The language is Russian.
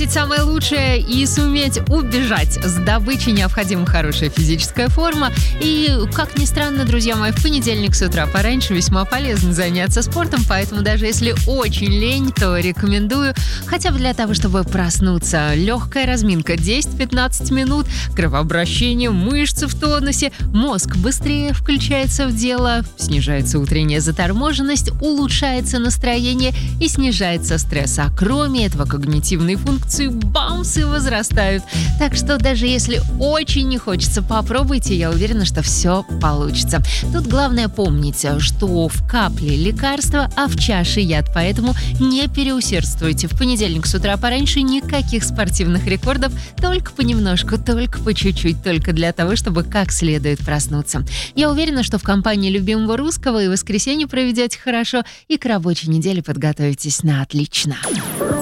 выхватить самое лучшее и суметь убежать. С добычей необходима хорошая физическая форма. И, как ни странно, друзья мои, в понедельник с утра пораньше весьма полезно заняться спортом, поэтому даже если очень лень, то рекомендую хотя бы для того, чтобы проснуться. Легкая разминка 10-15 минут, кровообращение, мышцы в тонусе, мозг быстрее включается в дело, снижается утренняя заторможенность, улучшается настроение и снижается стресс. А кроме этого, когнитивные функции бамсы возрастают. Так что даже если очень не хочется, попробуйте, я уверена, что все получится. Тут главное помнить, что в капле лекарство, а в чаше яд, поэтому не переусердствуйте. В понедельник с утра пораньше никаких спортивных рекордов, только понемножку, только по чуть-чуть, только для того, чтобы как следует проснуться. Я уверена, что в компании любимого русского и воскресенье проведете хорошо, и к рабочей неделе подготовитесь на отлично.